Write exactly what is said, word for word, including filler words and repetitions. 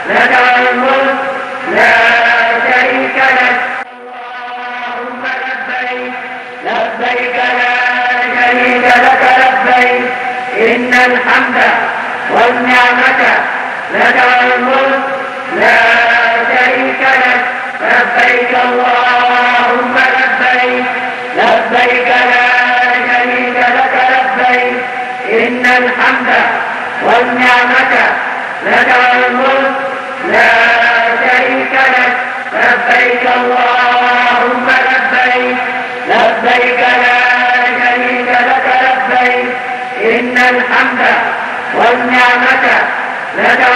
لك الملك لا شريك لك. اللهم لبيك لبيك لا شريك لك لبيك إن الحمد والنعمة لك الملك لا شريك لك. لبيك اللهم لبيك لبيك لا شريك لك لبيك إن الحمد والنعمة لك الملك لا شريك لك. لبيك اللهم لبيك لبيك لا شريك لك لبيك إن الحمد والنعمة لك